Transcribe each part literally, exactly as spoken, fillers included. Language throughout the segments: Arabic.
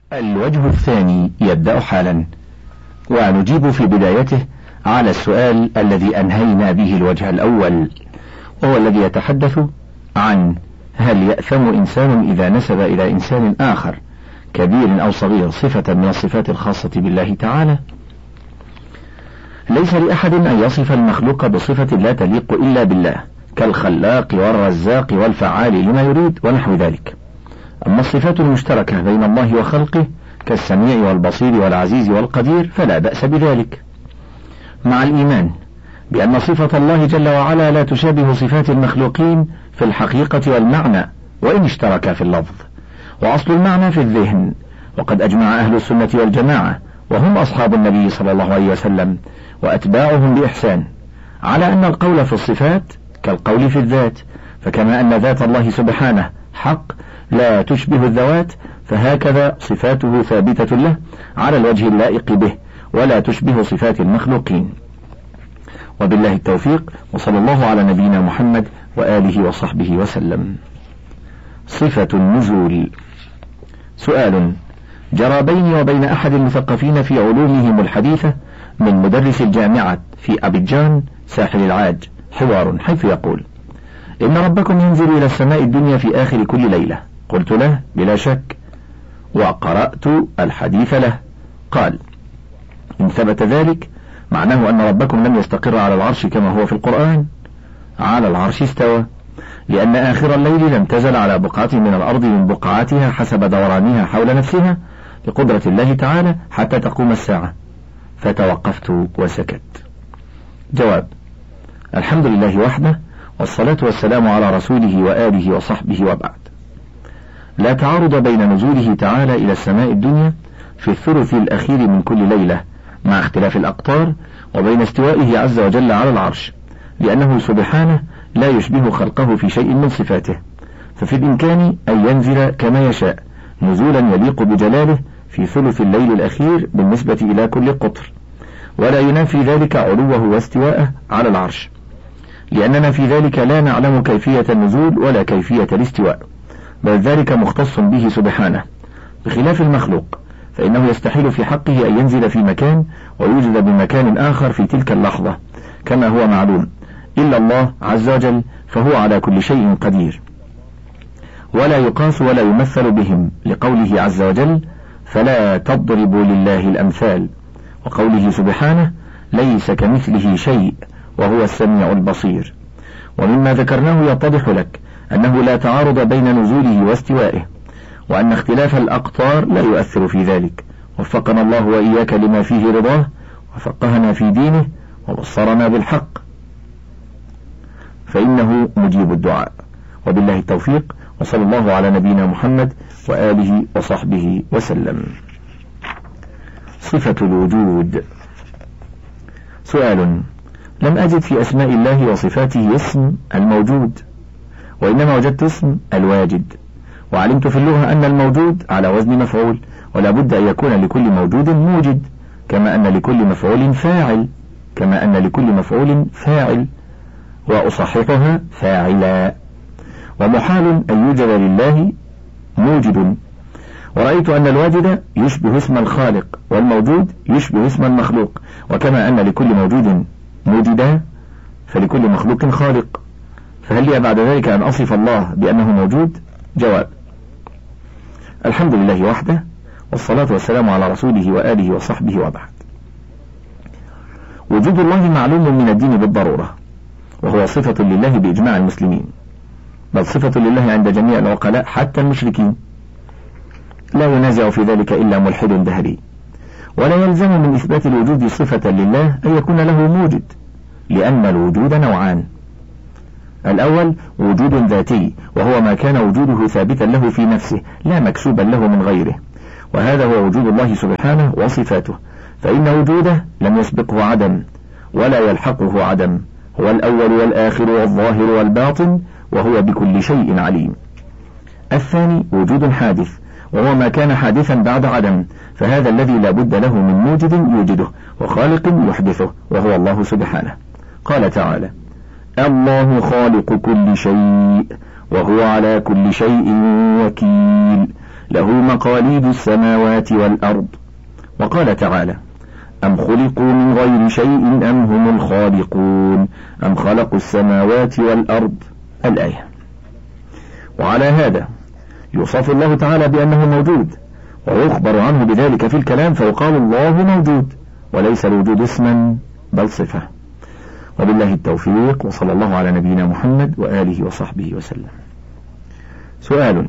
الوجه الثاني يبدأ حالا، ونجيب في بدايته على السؤال الذي أنهينا به الوجه الأول، وهو الذي يتحدث عن هل يأثم إنسان إذا نسب إلى إنسان آخر كبير أو صغير صفة من الصفات الخاصة بالله تعالى. ليس لأحد أن يصف المخلوق بصفة لا تليق إلا بالله، كالخلاق والرزاق والفعال لما يريد ونحو ذلك. أما الصفات المشتركة بين الله وخلقه كالسميع والبصير والعزيز والقدير فلا بأس بذلك، مع الإيمان بأن صفة الله جل وعلا لا تشابه صفات المخلوقين في الحقيقة والمعنى وإن اشتركا في اللفظ، وأصل المعنى في الذهن. وقد أجمع أهل السنة والجماعة وهم أصحاب النبي صلى الله عليه وسلم وأتباعهم بإحسان على أن القول في الصفات كالقول في الذات، فكما أن ذات الله سبحانه حق لا تشبه الذوات، فهكذا صفاته ثابتة له على الوجه اللائق به ولا تشبه صفات المخلوقين. وبالله التوفيق، وصلى الله على نبينا محمد وآله وصحبه وسلم. صفة النزول. سؤال جرى بيني وبين أحد المثقفين في علومهم الحديثة من مدرس الجامعة في أبيجان ساحل العاج حوار، حيث يقول: إن ربكم ينزل إلى السماء الدنيا في آخر كل ليلة. قلت له: بلا شك، وقرأت الحديث له. قال: إن ثبت ذلك معناه أن ربكم لم يستقر على العرش كما هو في القرآن. على العرش استوى، لأن آخر الليل لم تزل على بقعة من الأرض من بقعاتها حسب دورانها حول نفسها بقدرة الله تعالى حتى تقوم الساعة. فتوقفت وسكت. جواب: الحمد لله وحده، والصلاة والسلام على رسوله وآله وصحبه، وبعد. لا تعارض بين نزوله تعالى إلى السماء الدنيا في الثلث الأخير من كل ليلة مع اختلاف الأقطار، وبين استوائه عز وجل على العرش، لأنه سبحانه لا يشبه خلقه في شيء من صفاته، ففي الإمكان أن ينزل كما يشاء نزولا يليق بجلاله في ثلث الليل الأخير بالنسبة إلى كل قطر، ولا ينافي ذلك علوه واستواءه على العرش، لأننا في ذلك لا نعلم كيفية النزول ولا كيفية الاستواء، بل ذلك مختص به سبحانه، بخلاف المخلوق فإنه يستحيل في حقه أن ينزل في مكان ويوجد بمكان آخر في تلك اللحظة كما هو معلوم، إلا الله عز وجل فهو على كل شيء قدير، ولا يقاس ولا يمثل بهم، لقوله عز وجل: فلا تضربوا لله الأمثال، وقوله سبحانه: ليس كمثله شيء وهو السميع البصير. ومما ذكرناه يتضح لك أنه لا تعارض بين نزوله واستوائه، وأن اختلاف الأقطار لا يؤثر في ذلك. وفقنا الله وإياك لما فيه رضاه، وفقهنا في دينه، وبصرنا بالحق، فإنه مجيب الدعاء. وبالله التوفيق، وصلى الله على نبينا محمد وآله وصحبه وسلم. صفة الوجود. سؤال: لم أجد في أسماء الله وصفاته اسم الموجود، وإنما وجدت اسم الواجد، وعلمت في اللغة أن الموجود على وزن مفعول، ولا بد أن يكون لكل موجود موجد، كما أن لكل مفعول فاعل كما أن لكل مفعول فاعل وأصححها فاعلا. ومحال أن يوجد لله موجد. ورأيت أن الواجد يشبه اسم الخالق، والموجود يشبه اسم المخلوق، وكما أن لكل موجود موجدا فلكل مخلوق خالق، فهل لي بعد ذلك أن أصف الله بأنه موجود؟ جواب: الحمد لله وحده، والصلاة والسلام على رسوله وآله وصحبه، وبعد. وجود الله معلوم من الدين بالضرورة، وهو صفة لله بإجماع المسلمين، بل صفة لله عند جميع العقلاء حتى المشركين، لا ينازع في ذلك إلا ملحد دهري. ولا يلزم من إثبات الوجود صفة لله أن يكون له موجد، لأن الوجود نوعان: الأول وجود ذاتي، وهو ما كان وجوده ثابتا له في نفسه لا مكسوبا له من غيره، وهذا هو وجود الله سبحانه وصفاته، فإن وجوده لم يسبقه عدم ولا يلحقه عدم، هو الأول والآخر والظاهر والباطن، وهو بكل شيء عليم. الثاني وجود حادث، وهو ما كان حادثا بعد عدم، فهذا الذي لا بد له من موجد يوجده وخالق يحدثه، وهو الله سبحانه. قال تعالى: الله خالق كل شيء وهو على كل شيء وكيل، له مقاليد السماوات والأرض. وقال تعالى: أم خلقوا من غير شيء أم هم الخالقون أم خلقوا السماوات والأرض، الآية. وعلى هذا يوصف الله تعالى بأنه موجود، ويخبر عنه بذلك في الكلام، فيقال الله موجود، وليس الوجود اسما بل صفة. وبالله التوفيق، وصلى الله على نبينا محمد وآله وصحبه وسلم. سؤال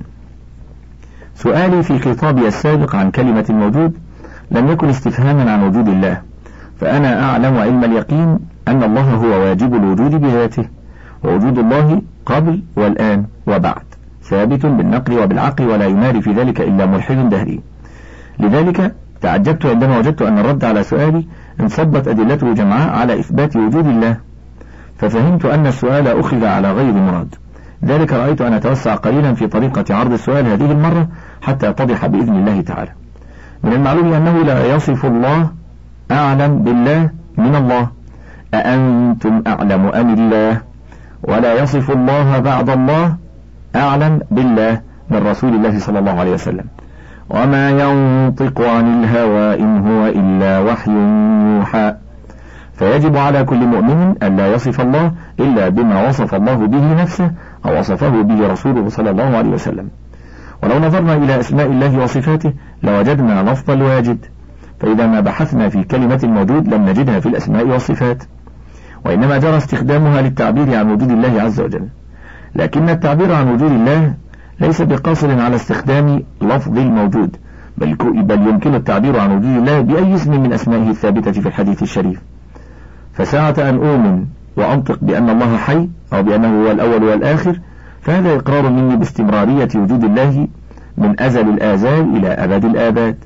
سؤالي في خطابي السابق عن كلمة الموجود لم يكن استفهاما عن وجود الله، فأنا أعلم علم اليقين أن الله هو واجب الوجود بذاته، ووجود الله قبل والآن وبعد ثابت بالنقل وبالعقل، ولا يماري في ذلك إلا ملحد دهري. لذلك تعجبت عندما وجدت أن الرد على سؤالي انصبت أدلته جمعاء على إثبات وجود الله، ففهمت أن السؤال أخذ على غير مراد. ذلك رأيت أن أتوسع قليلا في طريقة عرض السؤال هذه المرة حتى يتضح بإذن الله تعالى. من المعلوم أنه لا يصف الله أعلم بالله من الله، أأنتم أعلم أم الله، ولا يصف الله بعد الله أعلم بالله من رسول الله صلى الله عليه وسلم. وما ينطق عن الهوى إن هو إلا وحي يوحى. فيجب على كل مؤمن أن لا يصف الله إلا بما وصف الله به نفسه أو وصفه به رسوله صلى الله عليه وسلم. ولو نظرنا إلى أسماء الله وصفاته لوجدنا لفظ الواجد، فإذا ما بحثنا في كلمة الموجود لم نجدها في الأسماء والصفات، وإنما جرى استخدامها للتعبير عن وجود الله عز وجل. لكن التعبير عن وجود الله ليس بقاصر على استخدام لفظ الموجود، بل, بل يمكن التعبير عن وجود الله بأي اسم من أسمائه الثابتة في الحديث الشريف. فساعة أن أؤمن وأنطق بأن الله حي أو بأنه هو الأول والآخر، فهذا إقرار مني باستمرارية وجود الله من أزل الآزال إلى أبد الآباد.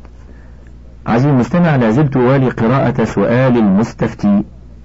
عزيزي المستمع، لازلت والي قراءة سؤال المستفتي،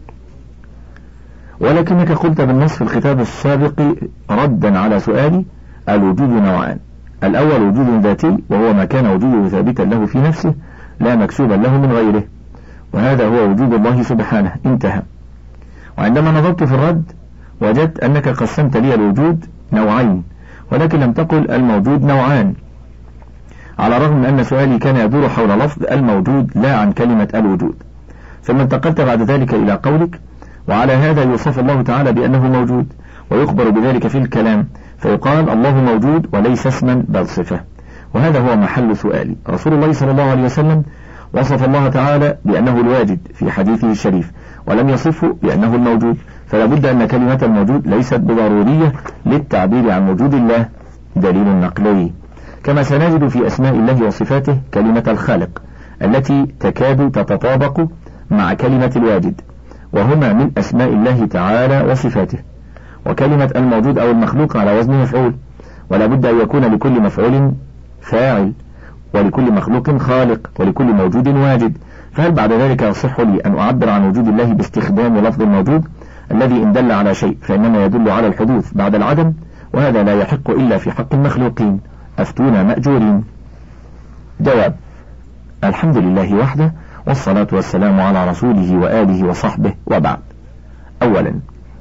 ولكنك قلت بالنص في الخطاب السابق ردا على سؤالي: الوجود نوعان، الأول وجود ذاتي وهو ما كان وجوده ثابتا له في نفسه لا مكسوبا له من غيره، وهذا هو وجود الله سبحانه، انتهى. وعندما نظرت في الرد وجدت أنك قسمت لي الوجود نوعين، ولكن لم تقل الموجود نوعان، على الرغم من أن سؤالي كان يدور حول لفظ الموجود لا عن كلمة الوجود. ثم انتقلت بعد ذلك إلى قولك: وعلى هذا يوصف الله تعالى بأنه موجود، ويخبر بذلك في الكلام، فيقال الله موجود وليس اسما بل صفة. وهذا هو محل سؤالي. رسول الله صلى الله عليه وسلم وصف الله تعالى بأنه الواجد في حديثه الشريف، ولم يصفه بأنه الموجود، فلا بد أن كلمة الموجود ليست بضرورية للتعبير عن وجود الله، دليل نقلي. كما سنجد في أسماء الله وصفاته كلمة الخالق التي تكاد تتطابق مع كلمة الواجد، وهما من أسماء الله تعالى وصفاته. وكلمة الموجود أو المخلوق على وزن مفعول، ولا بد أن يكون لكل مفعول فاعل، ولكل مخلوق خالق، ولكل موجود واجد. فهل بعد ذلك يصح لي أن أعبر عن وجود الله باستخدام لفظ الموجود الذي إن دل على شيء فإنما يدل على الحدوث بعد العدم، وهذا لا يحق إلا في حق المخلوقين؟ أفتونا مأجورين. جواب: الحمد لله وحده، والصلاة والسلام على رسوله وآله وصحبه، وبعد. أولا،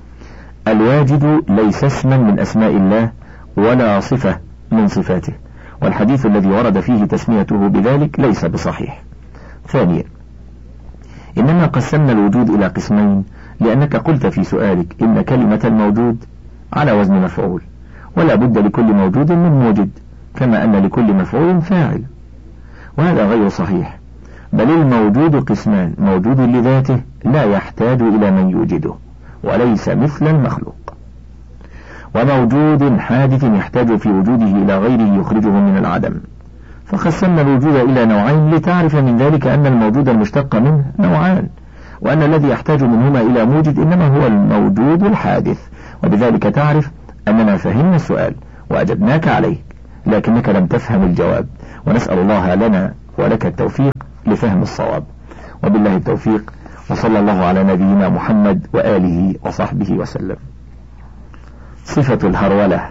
الواجد ليس اسما من أسماء الله ولا صفة من صفاته، والحديث الذي ورد فيه تسميته بذلك ليس بصحيح. ثانيا، إنما قسمنا الوجود إلى قسمين لأنك قلت في سؤالك إن كلمة الموجود على وزن مفعول، ولا بد لكل موجود من موجد، كما أن لكل مفعول فاعل، وهذا غير صحيح. بل الموجود قسمان: موجود لذاته لا يحتاج إلى من يوجده وليس مثل المخلوق، وموجود حادث يحتاج في وجوده إلى غيره يخرجه من العدم. فقسمنا الوجود إلى نوعين لتعرف من ذلك أن الموجود المشتق منه نوعان، وأن الذي يحتاج منهما إلى موجد إنما هو الموجود الحادث. وبذلك تعرف أننا فهمنا السؤال وأجبناك عليه، لكنك لم تفهم الجواب، ونسأل الله لنا ولك التوفيق لفهم الصواب. وبالله التوفيق، وصلى الله على نبينا محمد وآله وصحبه وسلم. صفة الهرولة: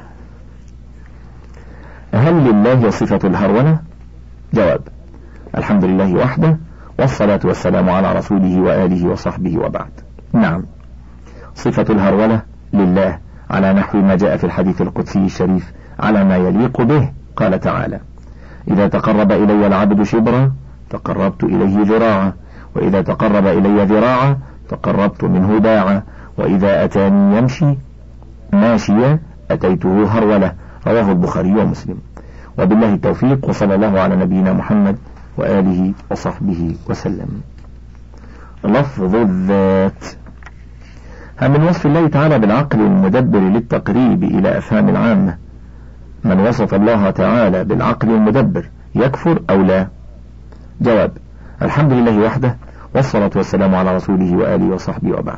هل لله صفة الهرولة؟ جواب: الحمد لله وحده، والصلاة والسلام على رسوله وآله وصحبه، وبعد. نعم، صفة الهرولة لله على نحو ما جاء في الحديث القدسي الشريف على ما يليق به. قال تعالى: إذا تقرب إلي العبد شبرا تقربت إليه ذراعا، وإذا تقرب إلي ذراعا تقربت منه باعا، وإذا أتاني يمشي ماشيا أتيته هرولة. رواه البخاري ومسلم. وبالله التوفيق، وصلى الله على نبينا محمد وآله وصحبه وسلم. لفظ الذات. هل من وصف الله تعالى بالعقل المدبر للتقريب إلى أفهام العامة من وصف الله تعالى بالعقل المدبر يكفر أو لا؟ جواب: الحمد لله وحده، والصلاة والسلام على رسوله وآله وصحبه وبعد.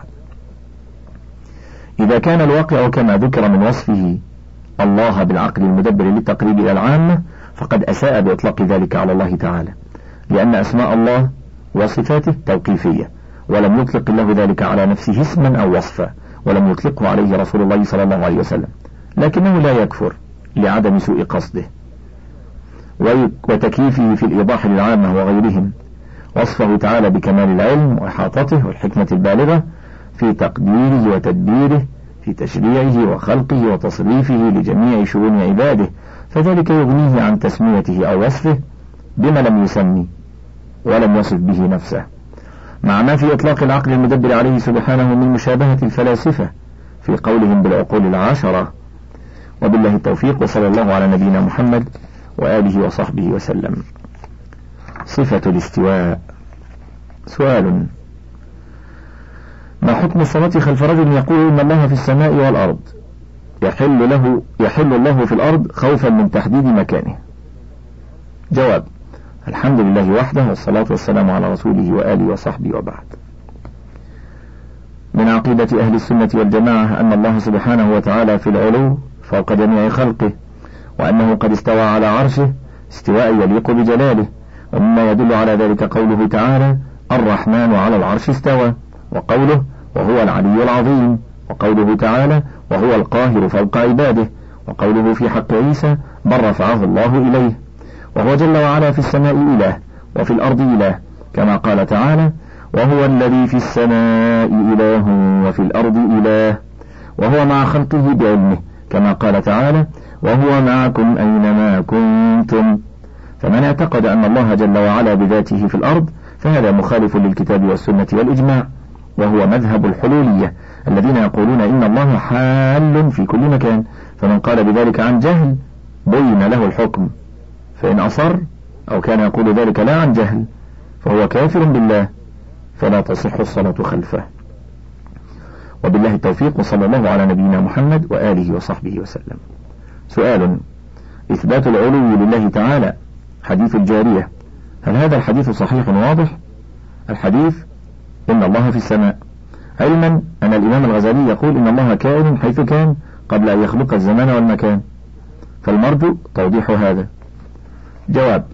إذا كان الواقع كما ذكر من وصفه الله بالعقل المدبر للتقريب إلى العامة فقد أساء بإطلاق ذلك على الله تعالى، لأن أسماء الله وصفاته توقيفية، ولم يطلق الله ذلك على نفسه اسما أو وصفا، ولم يطلقه عليه رسول الله صلى الله عليه وسلم، لكنه لا يكفر لعدم سوء قصده وتكييفه في الإيضاح للعامة وغيرهم، وصفه تعالى بكمال العلم وإحاطته والحكمة البالغة في تقديره وتدبيره في تشريعه وخلقه وتصريفه لجميع شؤون عباده، فذلك يغنيه عن تسميته أو وصفه بما لم يسمي ولم يصف به نفسه، مع ما في إطلاق العقل المدبر عليه سبحانه من مشابهة الفلاسفة في قولهم بالعقول العشرة. وبالله التوفيق، وصلى الله على نبينا محمد وآله وصحبه وسلم. صفة الاستواء. سؤال: ما حكم الصلاة خلف رجل يقول إن الله في السماء والأرض يحل له يحل الله في الأرض خوفا من تحديد مكانه؟ جواب: الحمد لله وحده، والصلاة والسلام على رسوله وآله وصحبه وبعد. من عقيدة أهل السنة والجماعة أن الله سبحانه وتعالى في العلو فوق جميع خلقه، وأنه قد استوى على عرشه استواء يليق بجلاله، ومما يدل على ذلك قوله تعالى: الرحمن على العرش استوى، وقوله: وهو العلي العظيم، وقوله تعالى: وهو القاهر فوق عباده، وقوله في حق عيسى: بل رفعه الله إليه. وهو جل وعلا في السماء إله وفي الأرض إله، كما قال تعالى: وهو الذي في السماء إله وفي الأرض إله، وهو مع خلقه بعلمه، كما قال تعالى: وهو معكم أينما كنتم. فمن اعتقد أن الله جل وعلا بذاته في الأرض فهذا مخالف للكتاب والسنة والإجماع، وهو مذهب الحلولية الذين يقولون إن الله حال في كل مكان، فمن قال بذلك عن جهل بين له الحكم، فإن أصر أو كان يقول ذلك لا عن جهل فهو كافر بالله، فلا تصح الصلاة خلفه. وبالله التوفيق، وصلى الله على نبينا محمد وآله وصحبه وسلم. سؤال: إثبات العلو لله تعالى، حديث الجارية، هل هذا الحديث صحيح واضح؟ الحديث: إن الله في السماء، علما أن الإمام الغزالي يقول إن الله كائن حيث كان قبل أن يخلق الزمان والمكان، فالمرجو توضيح هذا. جواب: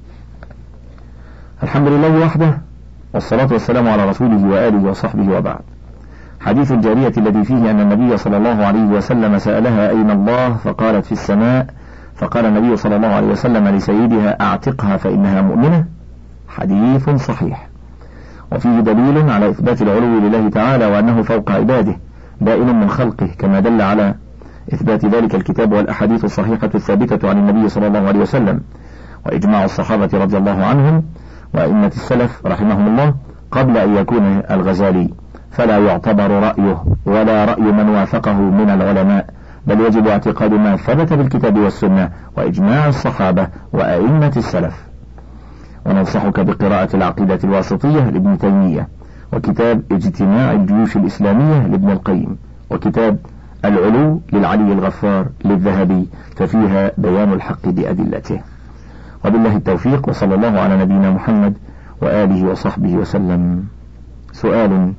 الحمد لله وحده، والصلاة والسلام على رسوله وآله وصحبه وبعد. حديث الجارية الذي فيه أن النبي صلى الله عليه وسلم سألها أين الله فقالت في السماء، فقال النبي صلى الله عليه وسلم لسيدها: أعتقها فإنها مؤمنة، حديث صحيح، وفيه دليل على إثبات العلو لله تعالى وأنه فوق عباده بائن من خلقه، كما دل على إثبات ذلك الكتاب والأحاديث الصحيحة الثابتة عن النبي صلى الله عليه وسلم، وإجماع الصحابة رضي الله عنهم وأئمة السلف رحمهم الله قبل أن يكون الغزالي، فلا يعتبر رأيه ولا رأي من وافقه من العلماء، بل يجب اعتقاد ما ثبت بالكتاب والسنة وإجماع الصحابة وأئمة السلف. وننصحك بقراءة العقيدة الواسطية لابن تيمية، وكتاب اجتماع الجيوش الإسلامية لابن القيم، وكتاب العلو للعلي الغفار للذهبي، ففيها بيان الحق بأدلته. وبالله التوفيق، وصلى الله على نبينا محمد وآله وصحبه وسلم. سؤال: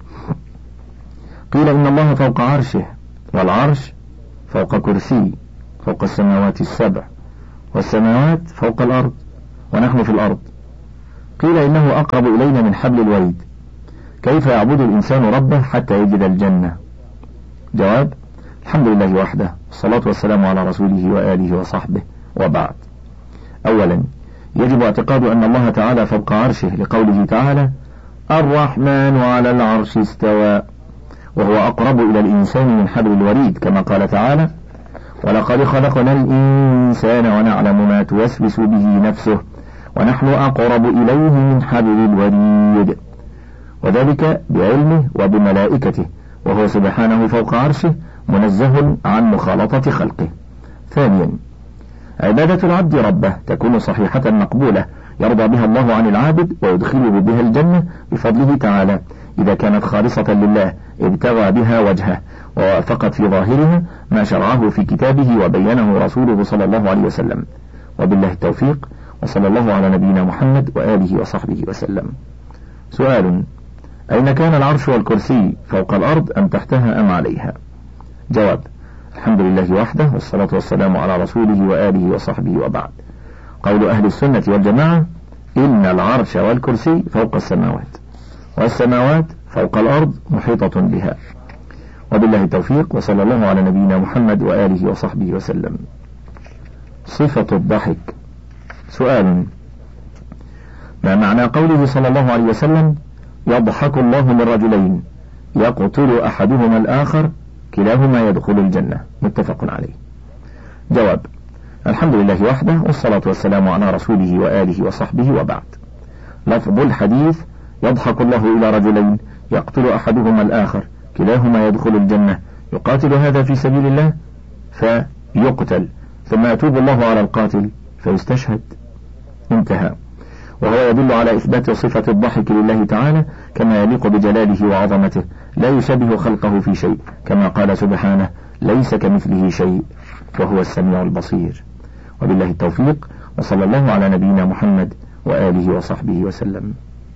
قيل إن الله فوق عرشه، والعرش فوق كرسي فوق السماوات السبع، والسماوات فوق الأرض، ونحن في الأرض. قيل إنه أقرب إلينا من حبل الوريد، كيف يعبد الإنسان ربه حتى يجد الجنة؟ جواب: الحمد لله وحده، الصلاة والسلام على رسوله وآله وصحبه وبعد. أولا، يجب اعتقاد أن الله تعالى فوق عرشه لقوله تعالى: الرحمن على العرش استوى، وهو أقرب إلى الإنسان من حبل الوريد، كما قال تعالى: ولقد خلقنا الإنسان ونعلم ما توسوس به نفسه ونحن أقرب إليه من حبل الوريد، وذلك بعلمه وبملائكته، وهو سبحانه فوق عرشه منزه عن مخالطة خلقه. ثانيا، عبادة العبد ربه تكون صحيحة مقبولة يرضى بها الله عن العابد ويدخله بها الجنة بفضله تعالى إذا كانت خالصة لله ابتغى بها وجهه، ووافقت في ظاهرها ما شرعه في كتابه وبينه رسوله صلى الله عليه وسلم. وبالله التوفيق، وصلى الله على نبينا محمد وآله وصحبه وسلم. سؤال: أين كان العرش والكرسي، فوق الأرض أم تحتها أم عليها؟ جواب: الحمد لله وحده، والصلاة والسلام على رسوله وآله وصحبه، وبعد. قول أهل السنة والجماعة: إن العرش والكرسي فوق السماوات، والسماوات فوق الأرض محيطة بها. وبالله التوفيق، وصلى الله على نبينا محمد وآله وصحبه وسلم. صفة الضحك. سؤال: ما معنى قوله صلى الله عليه وسلم: يضحك الله من رجلين يقتل أحدهما الآخر كلاهما يدخل الجنة، متفق عليه؟ جواب: الحمد لله وحده، والصلاة والسلام على رسوله وآله وصحبه، وبعد. لفظ الحديث: يضحك الله إلى رجلين يقتل أحدهما الآخر كلاهما يدخل الجنة، يقاتل هذا في سبيل الله فيقتل، ثم يتوب الله على القاتل فيستشهد. انتهى. وهو يدل على إثبات صفة الضحك لله تعالى كما يليق بجلاله وعظمته، لا يشبه خلقه في شيء، كما قال سبحانه: ليس كمثله شيء وهو السميع البصير. وبالله التوفيق، وصلى الله على نبينا محمد وآله وصحبه وسلم.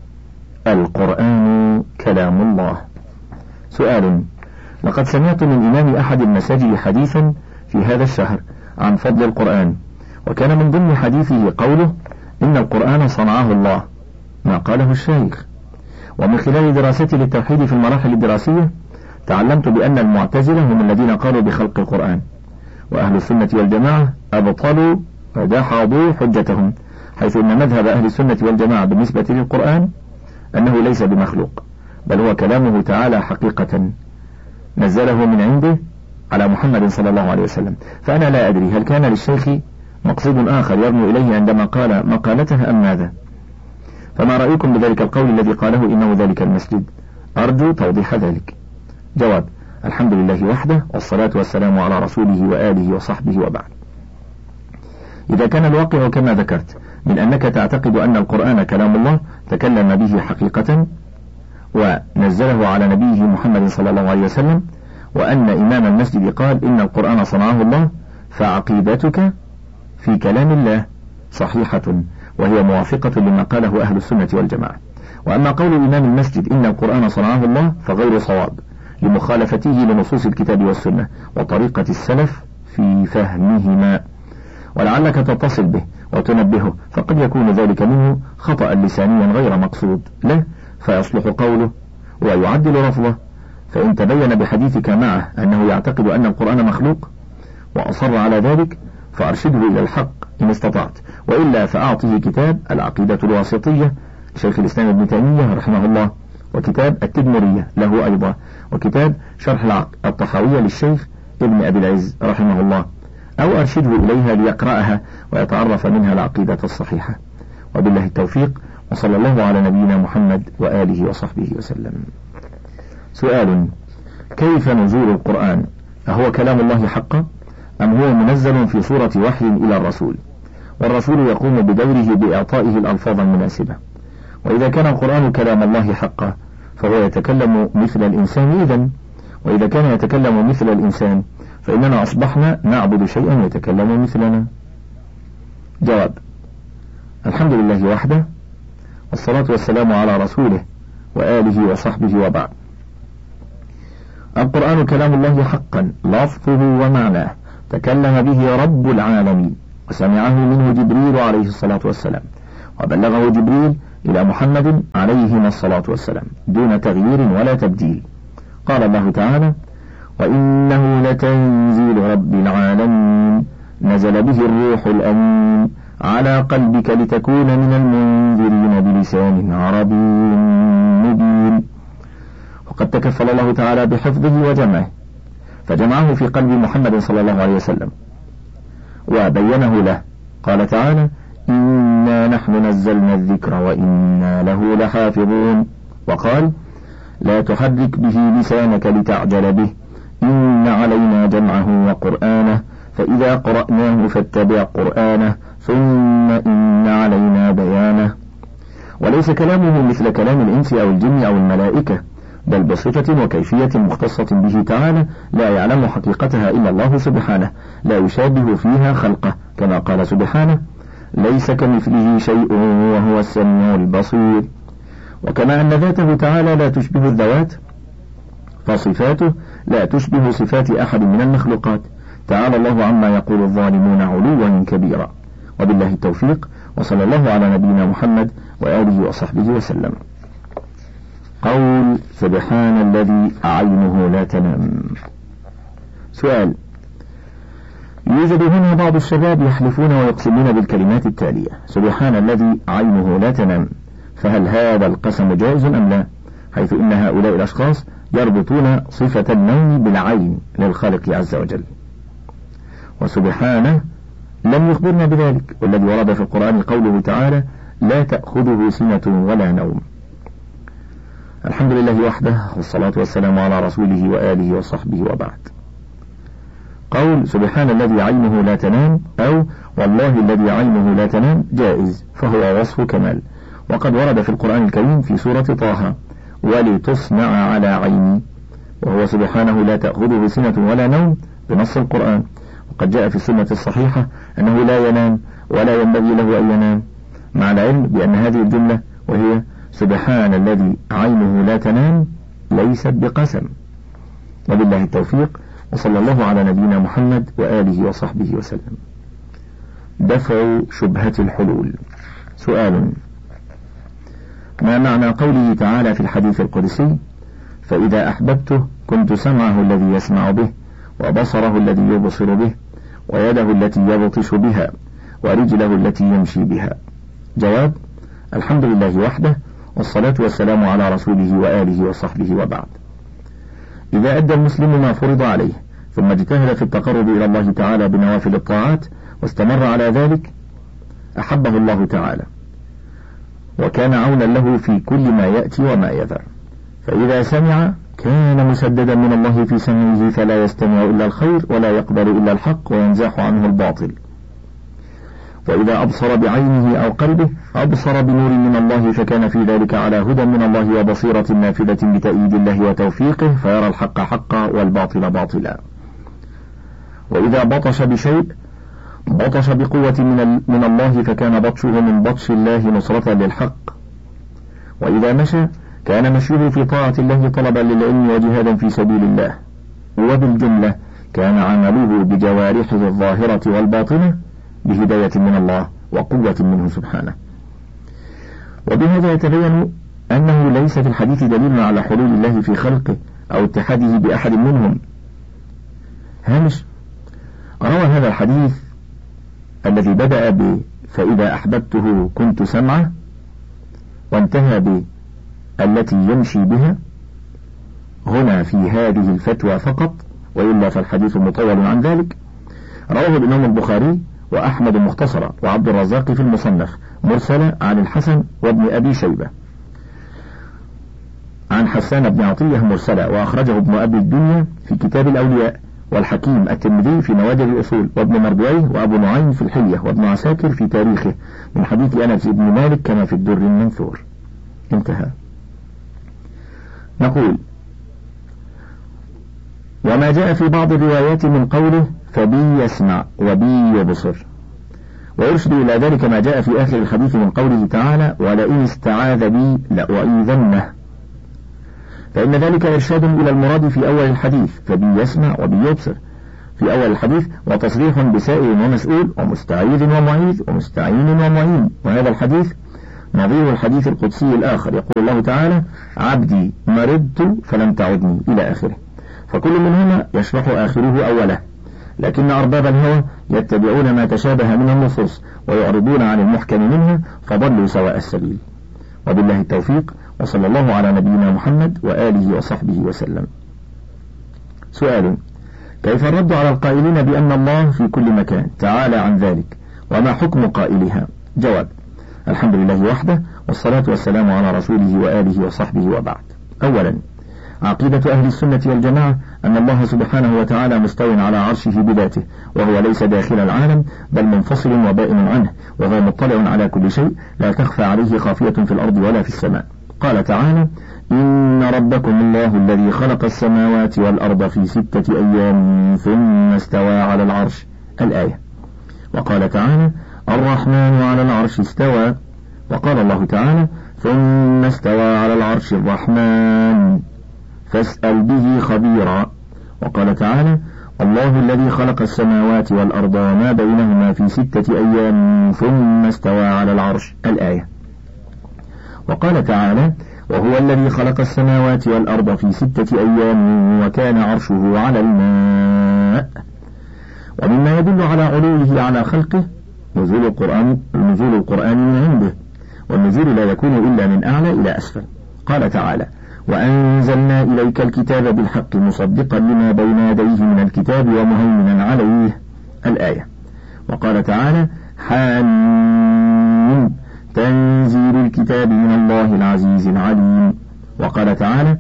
القرآن كلام الله. سؤال: لقد سمعت من إمام أحد المساجد حديثا في هذا الشهر عن فضل القرآن، وكان من ضمن حديثه قوله: إن القرآن صنعه الله، ما قاله الشيخ. ومن خلال دراستي للتوحيد في المراحل الدراسية تعلمت بأن المعتزلة هم الذين قالوا بخلق القرآن، وأهل السنة والجماعة أبطلوا ودحضوا حجتهم، حيث أن مذهب أهل السنة والجماعة بالنسبة للقرآن أنه ليس بمخلوق، بل هو كلامه تعالى حقيقة نزله من عنده على محمد صلى الله عليه وسلم. فأنا لا أدري هل كان للشيخ مقصد آخر يرمي إليه عندما قال مقالته أم ماذا؟ فما رأيكم بذلك القول الذي قاله إنه ذلك المسجد؟ أرجو توضيح ذلك. جواب: الحمد لله وحده، والصلاة والسلام على رسوله وآله وصحبه، وبعد. إذا كان الواقع كما ذكرت من أنك تعتقد أن القرآن كلام الله تكلم به حقيقة ونزله على نبيه محمد صلى الله عليه وسلم، وأن إمام المسجد قال إن القرآن صنعه الله، فعقيدتك في كلام الله صحيحة، وهي موافقة لما قاله أهل السنة والجماعة. وأما قول إمام المسجد إن القرآن صنعه الله فغير صواب، لمخالفته لنصوص الكتاب والسنة وطريقة السلف في فهمهما، ولعلك تتصل به وتنبهه، فقد يكون ذلك منه خطأ لسانيا غير مقصود له، فيصلح قوله ويعدل لفظه. فإن تبين بحديثك معه أنه يعتقد أن القرآن مخلوق وأصر على ذلك فأرشده إلى الحق إن استطعت، وإلا فأعطه كتاب العقيدة الواسطية شيخ الإسلام ابن تيمية رحمه الله، وكتاب التدمرية له أيضا، وكتاب شرح الطحاوية للشيخ ابن أبي العز رحمه الله، أو أرشده إليها ليقرأها ويتعرف منها العقيدة الصحيحة. وبالله التوفيق، وصلى الله على نبينا محمد وآله وصحبه وسلم. سؤال: كيف نزول القرآن؟ أهو كلام الله حقا أم هو منزل في صورة وحي إلى الرسول، والرسول يقوم بدوره بإعطائه الألفاظ المناسبة؟ وإذا كان القرآن كلام الله حقا فهو يتكلم مثل الإنسان إذن، وإذا كان يتكلم مثل الإنسان فإننا أصبحنا نعبد شيئا يتكلم مثلنا. جواب: الحمد لله وحده، والصلاة والسلام على رسوله وآله وصحبه، وبعد. القرآن كلام الله حقا لفظه ومعناه، تكلم به رب العالمين، وسمعه منه جبريل عليه الصلاة والسلام، وبلغه جبريل إلى محمد عليهما الصلاة والسلام دون تغيير ولا تبديل. قال الله تعالى: وإنه لتنزيل رب العالمين نزل به الروح الأمين على قلبك لتكون من المنذرين بلسان عربي مبين. وقد تكفل الله تعالى بحفظه وجمعه، فجمعه في قلب محمد صلى الله عليه وسلم وبينه له. قال تعالى: إنا نحن نزلنا الذكر وإنا له لحافظون. وقال لا تحرك به لسانك لتعجل به إن علينا جمعه وقرآنه فإذا قرأناه فاتبع قرآنه ثم إن علينا بيانه. وليس كلامه مثل كلام الإنس أو الجن أو الملائكة، بل بصفة وكيفية مختصة به تعالى لا يعلم حقيقتها إلا الله سبحانه، لا يشابه فيها خلقه، كما قال سبحانه ليس كمثله شيء وهو السميع البصير. وكما أن ذاته تعالى لا تشبه الذوات، فصفاته لا تشبه صفات أحد من المخلوقات. تعالى الله عما يقول الظالمون علوا كبيرا. وبالله التوفيق، وصلى الله على نبينا محمد وآله وصحبه وسلم. قول سبحان الذي عينه لا تنام. سؤال: يوجد هنا بعض الشباب يحلفون ويقسمون بالكلمات التالية: سبحان الذي عينه لا تنام، فهل هذا القسم جائز أم لا؟ حيث إن هؤلاء الأشخاص يربطون صفة النوم بالعين للخالق عز وجل، وسبحانه لم يخبرنا بذلك، والذي ورد في القرآن قوله تعالى لا تأخذه سنة ولا نوم. الحمد لله وحده، والصلاة والسلام على رسوله وآله وصحبه وبعد. قول سبحان الذي عينه لا تنام أو والله الذي عينه لا تنام جائز، فهو وصف كمال، وقد ورد في القرآن الكريم في سورة طه ولتصنع على عيني، وهو سبحانه لا تأخذه سنة ولا نوم بنص القرآن. وقد جاء في السنة الصحيحة أنه لا ينام ولا ينبغي له أن ينام، مع العلم بأن هذه الجملة وهي سبحان الذي عينه لا تنام ليست بقسم. وبالله التوفيق، وصلى الله على نبينا محمد وآله وصحبه وسلم. دفع شبهة الحلول. سؤال: ما معنى قوله تعالى في الحديث القدسي فإذا أحببته كنت سمعه الذي يسمع به وبصره الذي يبصر به ويده التي يبطش بها ورجله التي يمشي بها؟ جواب: الحمد لله وحده، والصلاة والسلام على رسوله وآله وصحبه وبعد. إذا أدى المسلم ما فرض عليه ثم اجتهد في التقرب إلى الله تعالى بنوافل الطاعات واستمر على ذلك أحبه الله تعالى، وكان عونا له في كل ما يأتي وما يذر. فإذا سمع كان مسددا من الله في سمعه، فلا يستمع إلا الخير ولا يقبل إلا الحق وينزاح عنه الباطل. وإذا أبصر بعينه أو قلبه أبصر بنور من الله، فكان في ذلك على هدى من الله وبصيرة نافذة بتأييد الله وتوفيقه، فيرى الحق حقا والباطل باطلا. وإذا بطش بشيء بطش بقوة من, من الله، فكان بطشه من بطش الله نصرة للحق. وإذا مشى كان مشيه في طاعة الله طلبا للعلم وجهادا في سبيل الله. وبالجملة كان عمله بجوارحه الظاهرة والباطنة بهداية من الله وقوة منه سبحانه. وبهذا يتبين أنه ليس في الحديث دليل على حلول الله في خلقه أو اتحاده بأحد منهم. هامش: روى هذا الحديث الذي بدأ ب فإذا أحببته كنت سمعه وانتهى ب التي يمشي بها هنا في هذه الفتوى فقط، وإلا فالحديث مطول عن ذلك. رواه الإمام البخاري وأحمد مختصرا وعبد الرزاق في المصنف مرسلة عن الحسن وابن أبي شيبة عن حسان بن عطية مرسلة، وأخرجه ابن أبي الدنيا في كتاب الأولياء، والحكيم الترمذي في نوادر الأصول، وابن مردويه وأبو نعيم في الحلية، وابن عساكر في تاريخه من حديث أنس بن مالك كما في الدر المنثور. انتهى. نقول: وما جاء في بعض الروايات من قوله فبي يسمع وبي يبصر، ويرشد إلى ذلك ما جاء في آخر الحديث من قوله تعالى ولئن استعاذ بي لأعيذنه، فإن ذلك إرشاد إلى المراد في أول الحديث فبي يسمع وبي يبصر في أول الحديث، وتصريح بسائل ومسؤول ومستعيذ ومعيذ ومستعين ومعين. وهذا الحديث نظير الحديث القدسي الآخر، يقول الله تعالى عبدي مرضت فلم تعدني إلى آخره، فكل منهما يشرح آخره أوله. لكن أرباب الهوى يتبعون ما تشابه من النصوص ويعرضون عن المحكم منها، فضلوا سواء السبيل. وبالله التوفيق، وصلى الله على نبينا محمد وآله وصحبه وسلم. سؤال: كيف الرد على القائلين بأن الله في كل مكان تعالى عن ذلك، وما حكم قائلها؟ جواب: الحمد لله وحده، والصلاة والسلام على رسوله وآله وصحبه وبعد. أولا، عقيدة أهل السنة والجماعة أن الله سبحانه وتعالى مستو على عرشه بذاته، وهو ليس داخل العالم بل منفصل وبائن عنه، وهو مطلع على كل شيء، لا تخفى عليه خافية في الأرض ولا في السماء. قال تعالى: إن ربكم الله الذي خلق السماوات والأرض في ستة أيام ثم استوى على العرش، الآية. وقال تعالى: الرحمن على العرش استوى. وقال الله تعالى: ثم استوى على العرش الرحمن فاسأل به خبيرا. وقال تعالى: الله الذي خلق السماوات والأرض وما بينهما في ستة أيام ثم استوى على العرش، الآية. وقال تعالى: وهو الذي خلق السماوات والأرض في ستة أيام وكان عرشه على الماء. ومما يدل على علوه على خلقه نزول القرآن نزول القرآن من عنده، والنزول لا يكون إلا من أعلى إلى أسفل. قال تعالى: وأنزلنا إليك الكتاب بالحق مصدقا لما بين يديه من الكتاب ومهيمنا عليه، الآية. وقال تعالى: حامين تنزيل الكتاب من الله العزيز العليم. وقال تعالى: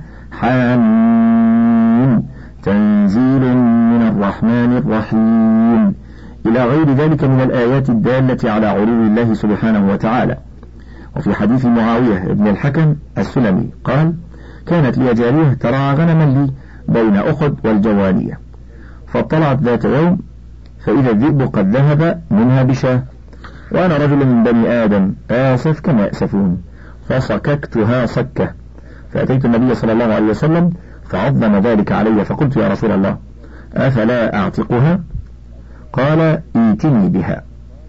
حامين تنزيل من الرحمن الرحيم، إلى غير ذلك من الآيات الدالة على علو الله سبحانه وتعالى. وفي حديث معاوية بن الحكم السلمي قال: كانت لي جارية ترعى غنما لي بين أحد والجوانية، فاطلعت ذات يوم فإذا الذئب قد ذهب منها بشاة، وأنا رجل من بني آدم آسف كما يأسفون، فصككتها صكة، فأتيت النبي صلى الله عليه وسلم فعظم ذلك علي، فقلت: يا رسول الله أفلا أعتقها؟ قال: ائتني بها.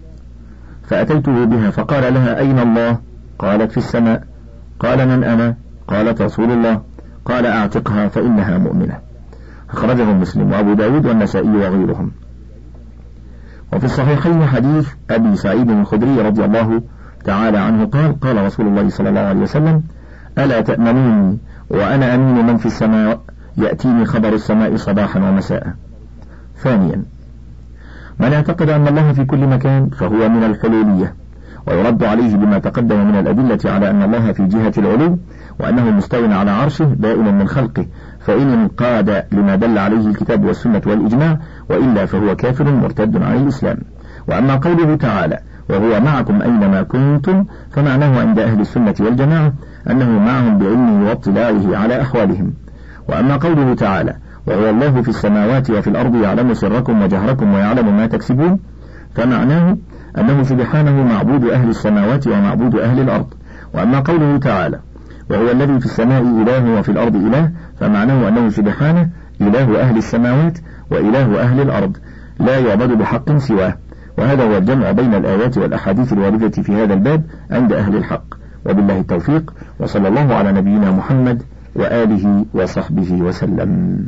فأتيته بها فقال لها: أين الله؟ قالت: في السماء. قال: من أنا؟ قالت: رسول الله. قال: أعتقها فإنها مؤمنة. أخرجه مسلم وأبو داود والنسائي وغيرهم. وفي الصحيحين حديث أبي سعيد الخدري رضي الله تعالى عنه قال: قال رسول الله صلى الله عليه وسلم: ألا تأمنوني وأنا أمين من في السماء، يأتيني خبر السماء صباحا ومساء. ثانيا، من اعتقد أن الله في كل مكان فهو من الحلولية، ويرد عليه بما تقدم من الأدلة على أن الله في جهة العلو، وأنه مستو على عرشه بائن من خلقه، فإن انقاد لما دل عليه الكتاب والسنة والإجماع، وإلا فهو كافر مرتد عن الإسلام. وأما قوله تعالى: وهو معكم أينما كنتم، فمعناه عند أهل السنة والجماعة أنه معهم بعلمه واطلاعه على أحوالهم. وأما قوله تعالى: وهو الله في السماوات وفي الأرض يعلم سركم وجهركم ويعلم ما تكسبون، فمعناه أنه سبحانه معبود أهل السماوات ومعبود أهل الأرض. وأما قوله تعالى: وهو الذي في السماء إله وفي الأرض إله، فمعناه أنه سبحانه إله أهل السماوات وإله أهل الأرض، لا يعبد بحق سواه. وهذا هو الجمع بين الآيات والأحاديث الواردة في هذا الباب عند أهل الحق. وبالله التوفيق، وصلى الله على نبينا محمد وآله وصحبه وسلم.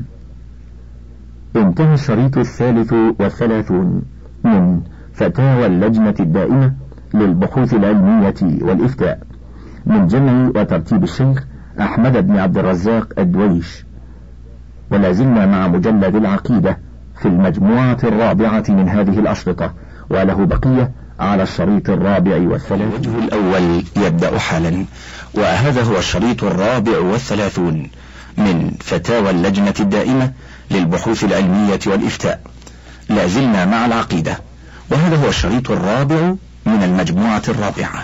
انتهى الشريط الثالث والثلاثون من فتاوى اللجنة الدائمة للبحوث العلمية والإفتاء، من جمع وترتيب الشيخ أحمد بن عبد الرزاق الدويش. ولا زلنا مع مجلد العقيدة في المجموعة الرابعة من هذه الأشرطة، وله بقية على الشريط الرابع والثلاثون. الوجه الأول يبدأ حالا، وهذا هو الشريط الرابع والثلاثون من فتاوى اللجنة الدائمة للبحوث العلمية والإفتاء. لا زلنا مع العقيدة، وهذا هو الشريط الرابع من المجموعة الرابعة.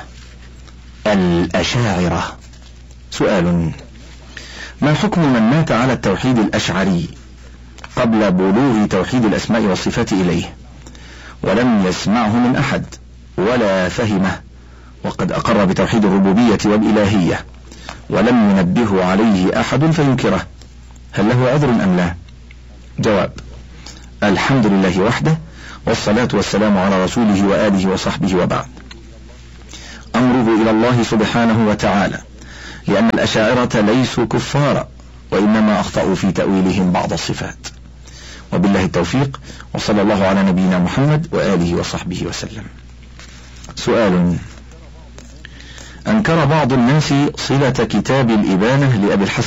الأشاعرة. سؤال: ما حكم من مات على التوحيد الأشعري قبل بلوغ توحيد الأسماء والصفات إليه، ولم يسمعه من أحد ولا فهمه، وقد أقر بتوحيد الربوبية والإلهية ولم ينبه عليه أحد فينكره، هل له عذر أم لا؟ جواب: الحمد لله وحده، والصلاة والسلام على رسوله وآله وصحبه وبعد. أمره إلى الله سبحانه وتعالى، لأن الأشاعرة ليسوا كفارا، وإنما أخطأوا في تأويلهم بعض الصفات. وبالله التوفيق، وصلى الله على نبينا محمد وآله وصحبه وسلم. سؤال: أنكر بعض الناس صلة كتاب الإبانة لأبي الحسن